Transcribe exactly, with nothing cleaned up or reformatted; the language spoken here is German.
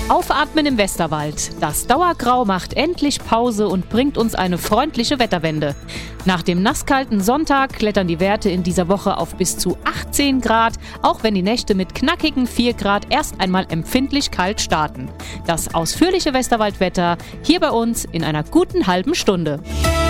Aufatmen im Westerwald. Das Dauergrau macht endlich Pause und bringt uns eine freundliche Wetterwende. Nach dem nasskalten Sonntag klettern die Werte in dieser Woche auf bis zu achtzehn Grad, auch wenn die Nächte mit knackigen vier Grad erst einmal empfindlich kalt starten. Das ausführliche Westerwaldwetter hier bei uns in einer guten halben Stunde.